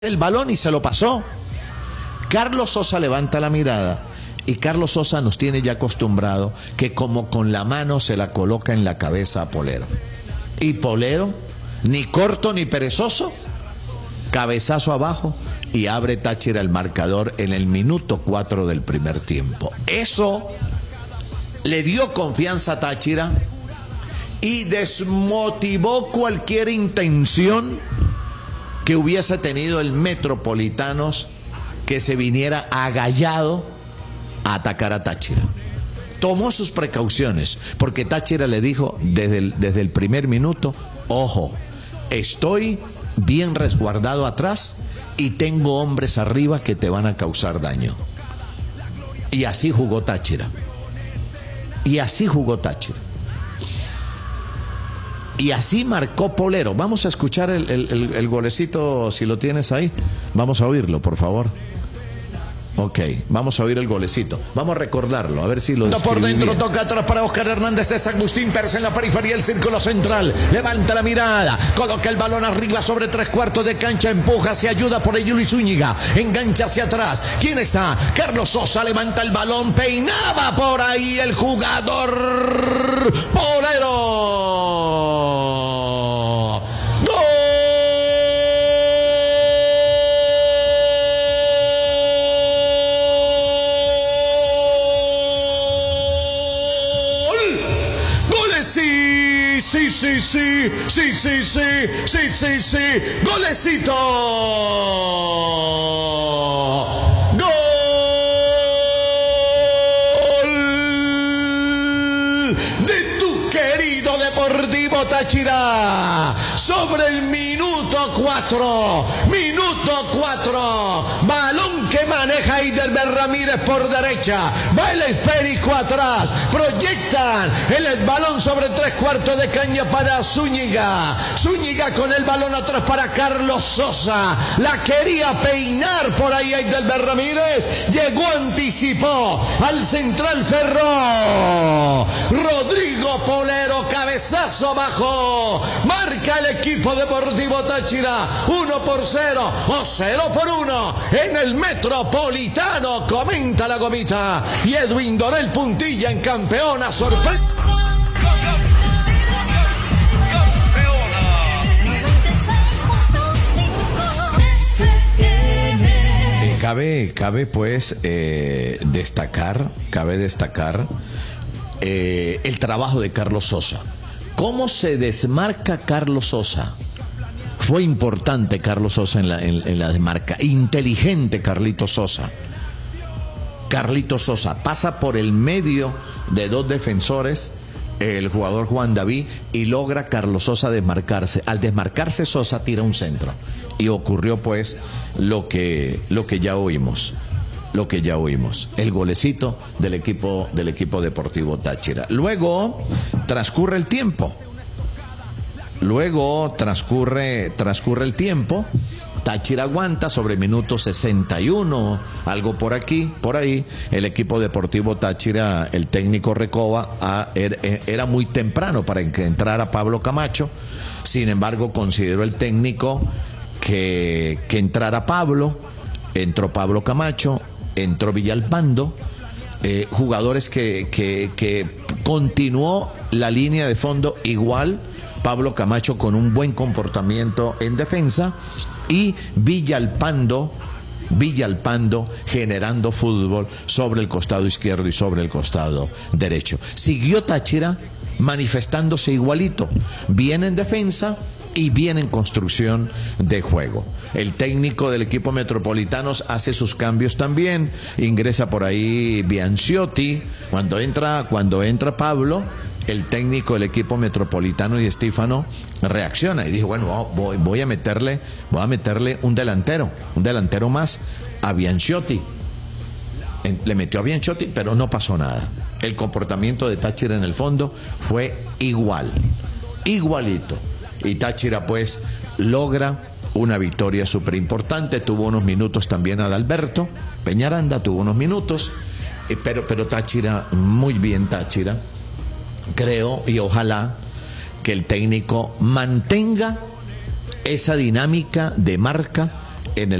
el balón y se lo pasó. Carlos Sosa levanta la mirada y Carlos Sosa nos tiene ya acostumbrado que como con la mano se la coloca en la cabeza a Polero. Y Polero, ni corto ni perezoso, cabezazo abajo y abre Táchira el marcador en el minuto 4 del primer tiempo. Eso le dio confianza a Táchira y desmotivó cualquier intención que hubiese tenido el Metropolitanos que se viniera agallado a atacar a Táchira. Tomó sus precauciones, porque Táchira le dijo desde el primer minuto: ojo, estoy bien resguardado atrás y tengo hombres arriba que te van a causar daño. Y así jugó Táchira. Y así jugó Táchira. Y así marcó Polero. Vamos a escuchar el golecito, si lo tienes ahí. Vamos a oírlo, por favor. Ok, vamos a oír el golecito. Vamos a recordarlo, a ver si lo describí por dentro, bien. toca atrás para Oscar Hernández. Es Agustín Pérez en la periferia del círculo central. Levanta la mirada, coloca el balón arriba sobre 3/4 de cancha. Empuja, se ayuda por ello Luis Zúñiga. Engancha hacia atrás. ¿Quién está? Carlos Sosa levanta el balón. Peinaba por ahí el jugador Polero. Sí. Golecito. Gol de tu querido Deportivo Táchira. Sobre el minuto 4. Balón que maneja Heidelberg Ramírez por derecha. Va el esférico atrás. Proyectan el balón sobre 3/4 de caña para Zúñiga. Zúñiga con el balón atrás para Carlos Sosa. La quería peinar por ahí Heidelberg Ramírez. Llegó, anticipó al central Ferro. Rodrigo Polero, cabezazo abajo. Marca el equipo Deportivo Táchira 1-0 o 0-1 en el Metropolitano. Comenta la gomita y Edwin Dorel Puntilla en campeona sorpresa. Cabe pues destacar el trabajo de Carlos Sosa. ¿Cómo se desmarca Carlos Sosa? Fue importante Carlos Sosa en la desmarca. Inteligente Carlitos Sosa. Carlitos Sosa pasa por el medio de dos defensores, el jugador Juan David, y logra Carlos Sosa desmarcarse. Al desmarcarse Sosa tira un centro. Y ocurrió pues lo que ya oímos. El golecito del equipo Deportivo Táchira. Luego transcurre el tiempo. Táchira aguanta sobre minuto 61, algo por ahí. El equipo Deportivo Táchira, el técnico Recoba, era muy temprano para que entrara Pablo Camacho. Sin embargo, consideró el técnico que entrara Pablo. Entró Pablo Camacho, entró Villalpando, jugadores que continuó la línea de fondo igual. Pablo Camacho con un buen comportamiento en defensa y Villalpando generando fútbol sobre el costado izquierdo y sobre el costado derecho. Siguió Táchira manifestándose igualito, bien en defensa y bien en construcción de juego. El técnico del equipo Metropolitanos hace sus cambios también. Ingresa por ahí Bianciotti. Cuando entra Pablo, el técnico del equipo Metropolitano y Estífano reacciona y dijo: bueno, voy a meterle un delantero más a Bianciotti. Le metió a Bianciotti, pero no pasó nada. El comportamiento de Táchira en el fondo fue igualito. Y Táchira pues logra una victoria súper importante. Tuvo unos minutos también Adalberto Peñaranda, tuvo unos minutos, pero Táchira, muy bien Táchira. Creo y ojalá que el técnico mantenga esa dinámica de marca